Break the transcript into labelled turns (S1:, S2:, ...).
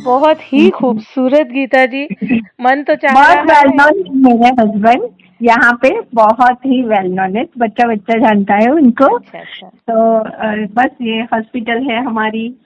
S1: बहुत ही खूबसूरत गीता जी। मन तो चाह
S2: बहुत
S1: रहा
S2: वेल
S1: है।
S2: नोन मेरे हस्बैंड यहाँ पे, बहुत ही वेल नोन है, बच्चा बच्चा जानता है उनको।
S1: अच्छा अच्छा।
S2: तो बस ये हॉस्पिटल है हमारी